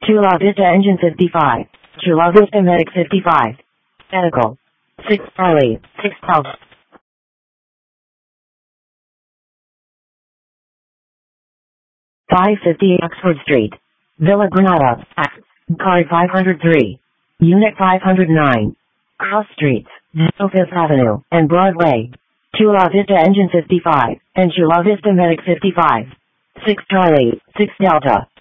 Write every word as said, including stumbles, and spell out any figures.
Chula Vista Engine fifty-five. Chula Vista Medic fifty-five. Medical. six Charlie, six Pub. five fifty Oxford Street. Villa Granada, X. Card five hundred three. Unit five hundred nine. Cross Streets, Fifth Avenue, and Broadway. Chula Vista Engine fifty-five, and Chula Vista Medic fifty-five. six Charlie, six Delta.